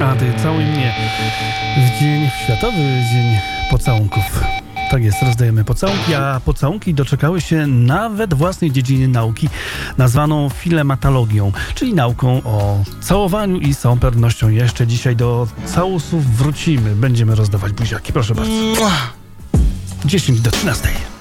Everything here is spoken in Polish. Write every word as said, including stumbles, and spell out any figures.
A ty całuj mnie w dzień, w Światowy Dzień Pocałunków. Tak jest, rozdajemy pocałunki, a pocałunki doczekały się nawet własnej dziedziny nauki, nazwaną filematologią, czyli nauką o całowaniu i z całą pewnością jeszcze dzisiaj do całusów wrócimy. Będziemy rozdawać buziaki, proszę bardzo. dziesięć do trzynastej.